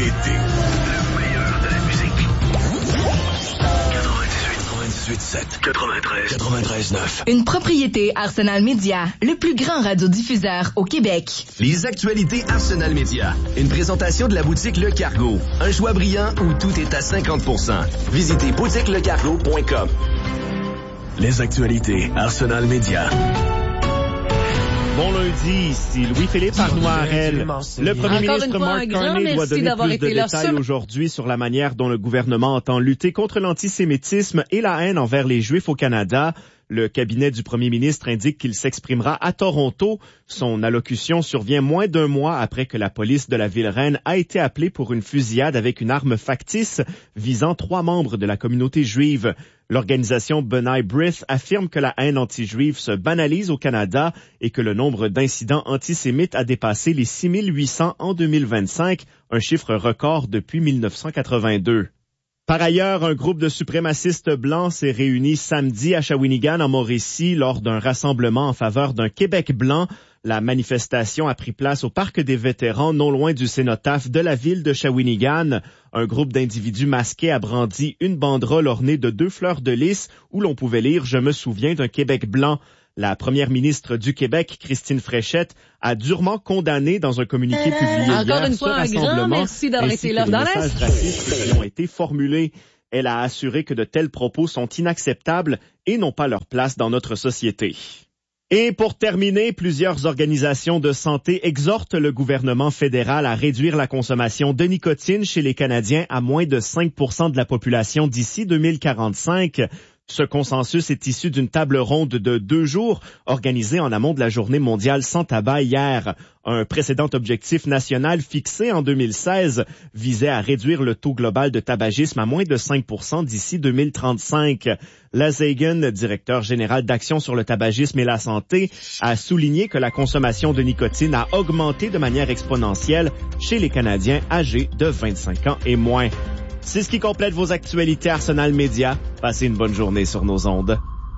l'été. Le meilleur de la musique. 98.7, 93.9. Une propriété Arsenal Média, le plus grand radiodiffuseur au Québec. Les actualités Arsenal Média. Une présentation de la boutique Le Cargo. Un choix brillant où tout est à 50%. Visitez boutiquelecargo.com. Les actualités Arsenal Média. Bon lundi, ici Louis-Philippe Arnoirel. Le premier ministre Mark Carney doit donner plus de détails aujourd'hui sur la manière dont le gouvernement entend lutter contre l'antisémitisme et la haine envers les Juifs au Canada. Le cabinet du premier ministre indique qu'il s'exprimera à Toronto. Son allocution survient moins d'un mois après que la police de la ville-reine a été appelée pour une fusillade avec une arme factice visant 3 membres de la communauté juive. L'organisation B'nai B'rith affirme que la haine anti-juive se banalise au Canada et que le nombre d'incidents antisémites a dépassé les 6800 en 2025, un chiffre record depuis 1982. Par ailleurs, un groupe de suprémacistes blancs s'est réuni samedi à Shawinigan, en Mauricie, lors d'un rassemblement en faveur d'un Québec blanc. La manifestation a pris place au Parc des vétérans, non loin du cénotaphe de la ville de Shawinigan. Un groupe d'individus masqués a brandi une banderole ornée de 2 fleurs de lys où l'on pouvait lire « Je me souviens d'un Québec blanc ». La première ministre du Québec, Christine Fréchette, a durement condamné dans un communiqué publié hier ce rassemblement ainsi que les messages racistes qui ont été formulés. Elle a assuré que de tels propos sont inacceptables et n'ont pas leur place dans notre société. Et pour terminer, plusieurs organisations de santé exhortent le gouvernement fédéral à réduire la consommation de nicotine chez les Canadiens à moins de 5% de la population d'ici 2045. Ce consensus est issu d'une table ronde de 2 jours organisée en amont de la Journée mondiale sans tabac hier. Un précédent objectif national fixé en 2016 visait à réduire le taux global de tabagisme à moins de 5% d'ici 2035. Les Hagen, directeur général d'Action sur le tabagisme et la santé, a souligné que la consommation de nicotine a augmenté de manière exponentielle chez les Canadiens âgés de 25 ans et moins. C'est ce qui complète vos actualités Arsenal Média. Passez une bonne journée sur nos ondes.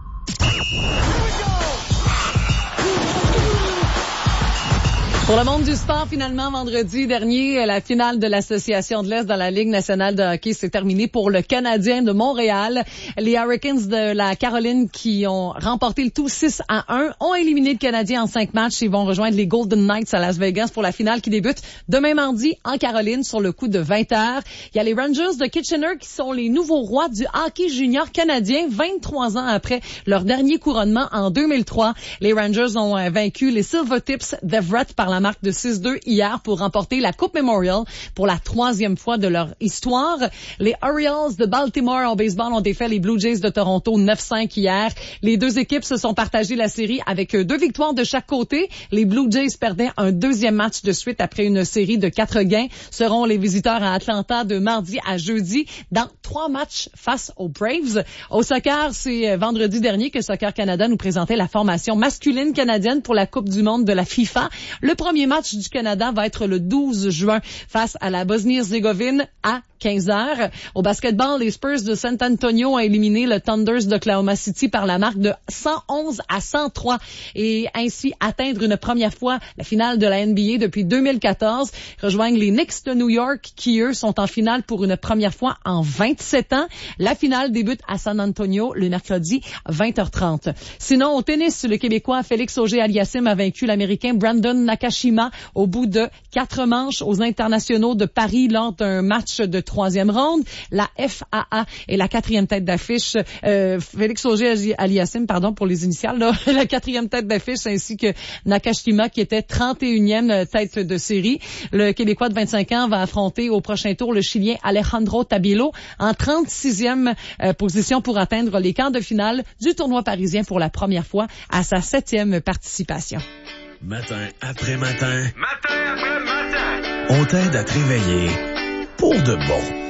Pour le monde du sport, finalement, vendredi dernier, la finale de l'Association de l'Est dans la Ligue nationale de hockey s'est terminée pour le Canadien de Montréal. Les Hurricanes de la Caroline, qui ont remporté le tout 6-1, ont éliminé le Canadien en 5 matchs. Ils vont rejoindre les Golden Knights à Las Vegas pour la finale qui débute demain mardi en Caroline sur le coup de 20h. Il y a les Rangers de Kitchener qui sont les nouveaux rois du hockey junior canadien 23 ans après leur dernier couronnement en 2003. Les Rangers ont vaincu les Silvertips d'Everett par la marque de 6-2 hier pour remporter la Coupe Memorial pour la 3e fois de leur histoire. Les Orioles de Baltimore en baseball ont défait les Blue Jays de Toronto 9-5 hier. Les 2 équipes se sont partagées la série avec 2 victoires de chaque côté. Les Blue Jays perdaient un 2e match de suite après une série de 4 gains. Seront les visiteurs à Atlanta de mardi à jeudi dans 3 matchs face aux Braves. Au soccer, c'est vendredi dernier que Soccer Canada nous présentait la formation masculine canadienne pour la Coupe du monde de la FIFA. Le premier match du Canada va être le 12 juin face à la Bosnie-Herzégovine à 15h. Au basketball, les Spurs de San Antonio ont éliminé le Thunders d'Oklahoma City par la marque de 111-103 et ainsi atteindre une première fois la finale de la NBA depuis 2014. Rejoignent les Knicks de New York qui, eux, sont en finale pour une première fois en 27 ans. La finale débute à San Antonio le mercredi 20h30. Sinon, au tennis, le Québécois Félix Auger-Aliassime a vaincu l'Américain Brandon Nakashima au bout de 4 manches aux internationaux de Paris lors d'un match de 3e ronde. La FAA est la 4e tête d'affiche. Félix Auger-Aliassime, pour les initiales, là, la 4e tête d'affiche, ainsi que Nakashima qui était 31e tête de série. Le Québécois de 25 ans va affronter au prochain tour le Chilien Alejandro Tabilo en 36e position pour atteindre les quarts de finale du tournoi parisien pour la première fois à sa 7e participation. Matin après matin. Matin après matin. On t'aide à te réveiller pour de bon.